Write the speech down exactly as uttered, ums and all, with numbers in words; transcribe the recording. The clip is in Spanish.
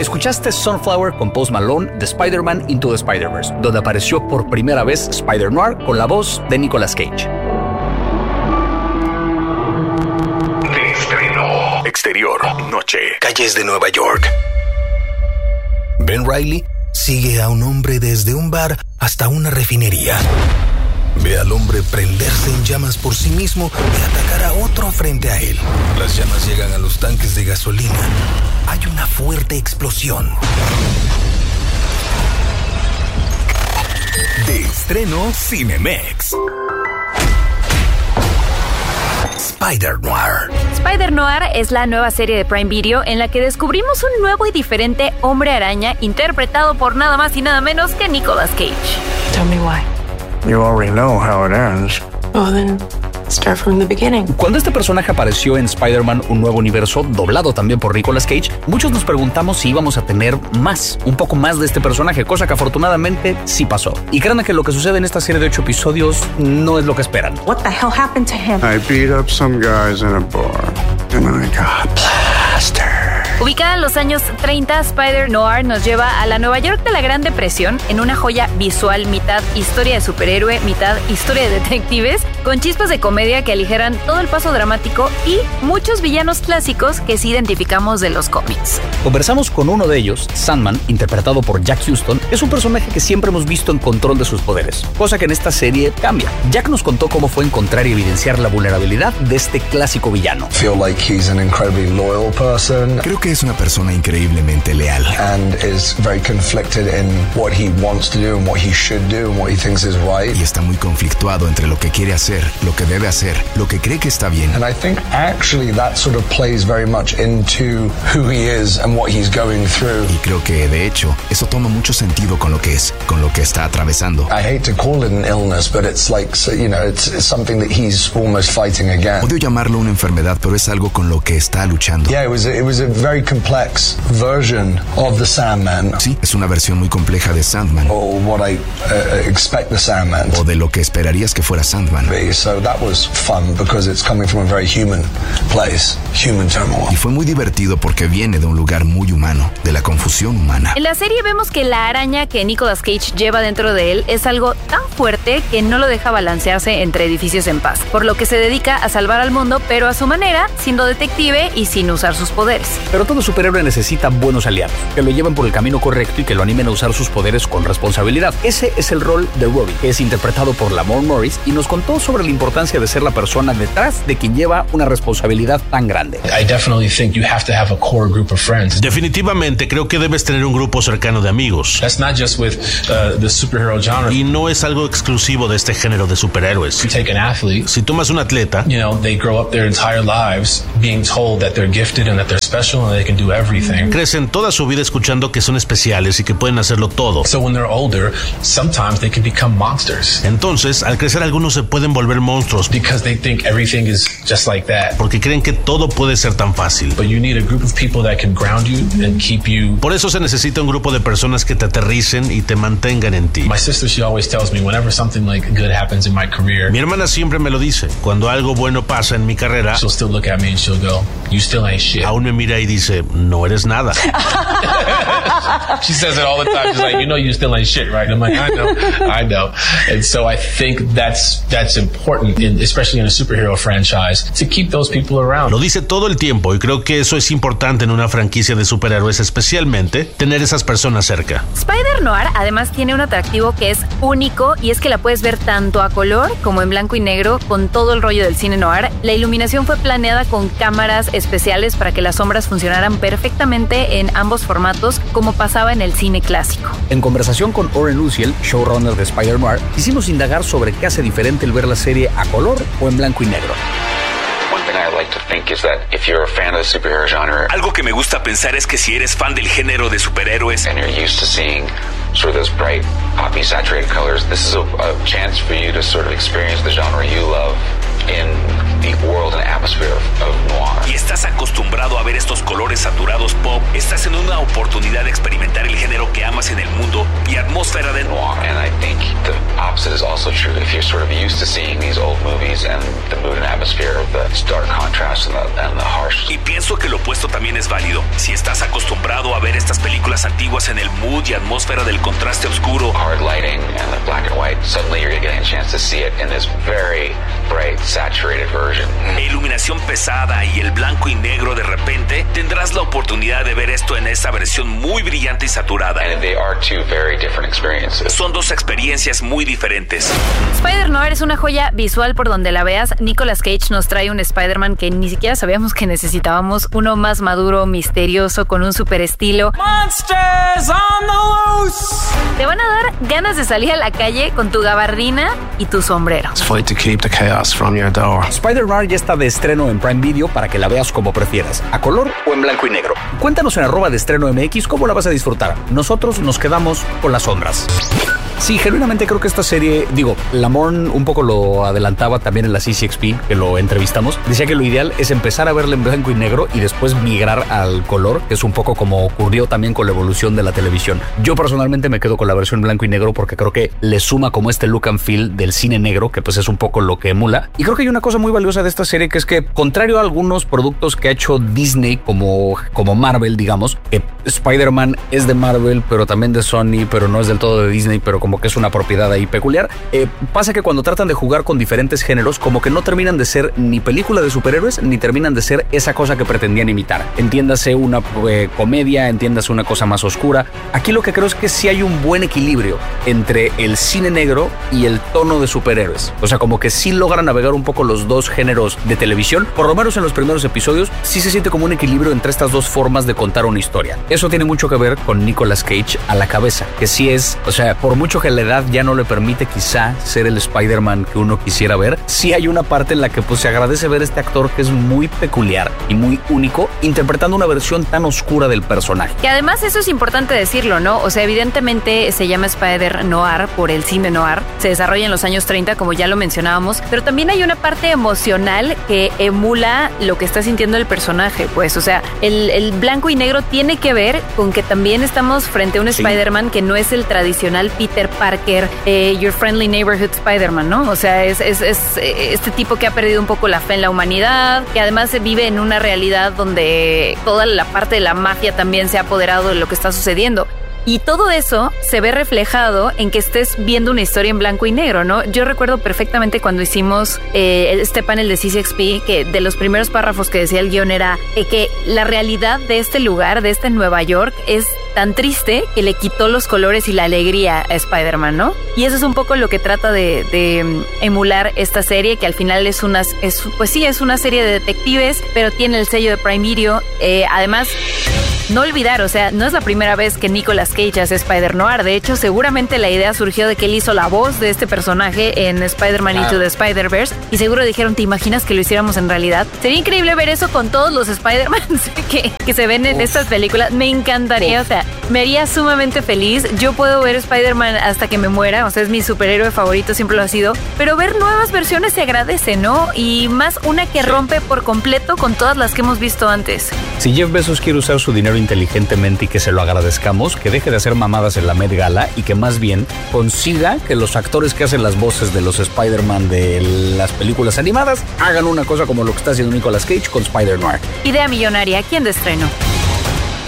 Escuchaste Sunflower con Post Malone de Spider-Man Into the Spider-Verse, donde apareció por primera vez Spider-Noir con la voz de Nicolas Cage. De estreno. Exterior. Noche. Calles de Nueva York. Ben Reilly sigue a un hombre desde un bar hasta una refinería. Ve al hombre prenderse en llamas por sí mismo y atacar a otro frente a él. Las llamas llegan a los tanques de gasolina. Hay una fuerte explosión. De estreno Cinemex. Spider-Noir. Spider-Noir es la nueva serie de Prime Video en la que descubrimos un nuevo y diferente hombre araña interpretado por nada más y nada menos que Nicolas Cage. Tell me why. You already know how it ends. Well, then, start from the beginning. Cuando este personaje apareció en Spider-Man Un Nuevo Universo, doblado también por Nicolas Cage, muchos nos preguntamos si íbamos a tener más, un poco más de este personaje, cosa que afortunadamente sí pasó. Y créanme que lo que sucede en esta serie de ocho episodios no es lo que esperan. What the hell happened to him? I beat up some guys in a bar, and I got plastered. Ubicada en los años treinta, Spider-Noir nos lleva a la Nueva York de la Gran Depresión en una joya visual mitad historia de superhéroe, mitad historia de detectives, con chispas de comedia que aligeran todo el paso dramático y muchos villanos clásicos que sí identificamos de los cómics. Conversamos con uno de ellos, Sandman, interpretado por Jack Huston. Es un personaje que siempre hemos visto en control de sus poderes, cosa que en esta serie cambia. Jack nos contó cómo fue encontrar y evidenciar la vulnerabilidad de este clásico villano. Feel like he's an incredibly loyal person. Creo que es una persona increíblemente leal. And is very conflicted in what he wants to do and what he should do and what he thinks is right. Y está muy conflictuado entre lo que quiere hacer, lo que debe hacer, lo que cree que está bien. And I think actually that sort of plays very much into who he is and what he's going through. Y creo que de hecho eso toma mucho sentido con lo que es, con lo que está atravesando. I hate to call it an illness, but it's like, you know, it's, it's something that he's almost fighting against. Odio llamarlo una enfermedad, pero es algo con lo que está luchando. Yeah, it was a, it was a very complex version of the Sandman. Sí, es una versión muy compleja de Sandman. Or what I uh, expect the Sandman. O de lo que esperarías que fuera Sandman. So that was fun because it's coming from a very human place, human turmoil. Y fue muy divertido porque viene de un lugar muy humano, de la confusión humana. En la serie vemos que la araña que Nicolas Cage lleva dentro de él es algo tan fuerte que no lo deja balancearse entre edificios en paz, por lo que se dedica a salvar al mundo, pero a su manera, siendo detective y sin usar sus poderes. Pero todo superhéroe necesita buenos aliados, que lo lleven por el camino correcto y que lo animen a usar sus poderes con responsabilidad. Ese es el rol de Robin, que es interpretado por Lamorne Morris, y nos contó sobre la importancia de ser la persona detrás de quien lleva una responsabilidad tan grande. Definitivamente creo que debes tener un grupo cercano de amigos. That's not just with uh, the superhero genre. Y no es algo exclusivo de este género de superhéroes. You take an athlete, si tomas un atleta, you know, they grow up their entire lives being told that they're gifted and that they're special and they can do everything. Crecen toda su vida escuchando que son especiales y que pueden hacerlo todo. So when they're older, sometimes they can become monsters. Entonces, al crecer algunos se pueden volver monstruos because they think everything is just like that. Porque creen que todo puede ser tan fácil. But you need a group of people that can ground you and keep you. Por eso se necesita un grupo de personas que te aterricen y te mantengan en ti. My sister, she always tells me whenever something like good happens in my career. Mi hermana siempre me lo dice. Cuando algo bueno pasa en mi carrera, she'll still look at me and she'll go, "You still ain't shit." Aún me mira y dice, "No eres nada." She says it all the time. She's like, "You know, you still ain't shit, right?" I'm like, "I know, I know." And so I think that's that's important, in, especially in a superhero franchise, to keep those people around. Lo dice todo el tiempo y creo que eso es importante en una franquicia de superhéroes, especialmente tener esas personas cerca. Spider-Noir además tiene un atractivo que es único y es que la puedes ver tanto a color como en blanco y negro con todo el rollo del cine noir. La iluminación fue planeada con cámaras especiales para que las sombras funcionaran perfectamente en ambos formatos como pasaba en el cine clásico. En conversación con Oren Luciel, showrunner de Spider-Noir, quisimos indagar sobre qué hace diferente el ver la serie a color o en blanco y negro. Algo que me gusta pensar es que si eres fan del género de superhéroes and you're used to seeing sort of those bright, poppy, saturated colors, this is a, a chance for you to sort of experience the genre you love in the world and atmosphere of, of noir. Y estás acostumbrado a ver estos colores saturados pop estreno, estás en una oportunidad de experimentar el género que amas en el mundo y atmósfera de noir. And I think the opposite is also true. If you're sort of used to seeing these old movies and the mood and atmosphere of the stark contrast and the, and the harsh. Y pienso que lo opuesto también es válido. Si estás acostumbrado a ver estas películas antiguas en el mood y atmósfera del contraste oscuro, hard lighting and the black and white, suddenly you're getting a chance to see it in this very bright, saturated version. Iluminación pesada y el blanco y negro de repente, tendrás la oportunidad de ver esto en esa versión muy brillante y saturada. And they are two very different experiences. Son dos experiencias muy diferentes. Spider-Noir es una joya visual por donde la veas. Nicolas Cage nos trae un Spider-Man que ni siquiera sabíamos que necesitábamos. Uno más maduro, misterioso, con un super estilo. Monsters on the loose. Te van a dar ganas de salir a la calle con tu gabardina y tu sombrero. Fight to keep the chaos from your door. Spider-Noir ya está de estreno en Prime Video para que la veas como prefieras, a color o en blanco y negro. Cuéntanos en arroba de estreno M X cómo la vas a disfrutar. Nosotros nos quedamos con las sombras. Sí, genuinamente creo que esta serie, digo, Lamorne un poco lo adelantaba también en la C C X P, que lo entrevistamos. Decía que lo ideal es empezar a verla en blanco y negro y después migrar al color, que es un poco como ocurrió también con la evolución de la televisión. Yo personalmente me quedo con la versión blanco y negro porque creo que le suma como este look and feel del cine negro, que pues es un poco lo que emula. Y creo que hay una cosa muy valiosa de esta serie, que es que, contrario a algunos productos que ha hecho Disney como, como Marvel, digamos, que Spider-Man es de Marvel, pero también de Sony, pero no es del todo de Disney, pero como que es una propiedad ahí peculiar. Eh, pasa que cuando tratan de jugar con diferentes géneros, como que no terminan de ser ni película de superhéroes, ni terminan de ser esa cosa que pretendían imitar. Entiéndase una eh, comedia, entiéndase una cosa más oscura. Aquí lo que creo es que sí hay un buen equilibrio entre el cine negro y el tono de superhéroes. O sea, como que sí logran navegar un poco los dos géneros de televisión. Por lo menos en los primeros episodios, sí se siente como un equilibrio entre estas dos formas de contar una historia. Eso tiene mucho que ver con Nicolas Cage a la cabeza, que sí es, o sea, por mucho que la edad ya no le permite quizá ser el Spider-Man que uno quisiera ver, sí hay una parte en la que pues se agradece ver este actor que es muy peculiar y muy único, interpretando una versión tan oscura del personaje. Que además eso es importante decirlo, ¿no? O sea, evidentemente se llama Spider-Noir por el cine noir, se desarrolla en los años treinta, como ya lo mencionábamos, pero también hay una parte emocional que emula lo que está sintiendo el personaje, pues, o sea, el, el blanco y negro tiene que ver con que también estamos frente a un sí. Spider-Man que no es el tradicional Peter Parker, eh, Your Friendly Neighborhood Spider-Man, ¿no? O sea, es, es, es este tipo que ha perdido un poco la fe en la humanidad, que además vive en una realidad donde toda la parte de la mafia también se ha apoderado de lo que está sucediendo. Y todo eso se ve reflejado en que estés viendo una historia en blanco y negro, ¿no? Yo recuerdo perfectamente cuando hicimos eh, este panel de C C X P, que de los primeros párrafos que decía el guión era eh, que la realidad de este lugar, de este Nueva York, es tan triste que le quitó los colores y la alegría a Spider-Man, ¿no? Y eso es un poco lo que trata de, de emular esta serie, que al final es una, es, pues sí, es una serie de detectives, pero tiene el sello de Prime Video. Eh, además, no olvidar, o sea, no es la primera vez que Nicolas Cage hace Spider-Noir. De hecho, seguramente la idea surgió de que él hizo la voz de este personaje en Spider-Man claro. Into the Spider-Verse, y seguro dijeron, ¿te imaginas que lo hiciéramos en realidad? Sería increíble ver eso con todos los Spider-Mans que, que se ven en Uf. estas películas. Me encantaría, Uf. o sea, me haría sumamente feliz. Yo puedo ver Spider-Man hasta que me muera, o sea, es mi superhéroe favorito, siempre lo ha sido, pero ver nuevas versiones se agradece, ¿no? Y más una que sí. rompe por completo con todas las que hemos visto antes. Si Jeff Bezos quiere usar su dinero inteligentemente y que se lo agradezcamos, que deje de hacer mamadas en la Met Gala y que más bien consiga que los actores que hacen las voces de los Spider-Man de las películas animadas hagan una cosa como lo que está haciendo Nicolas Cage con Spider-Noir. Idea millonaria, ¿quién de estreno?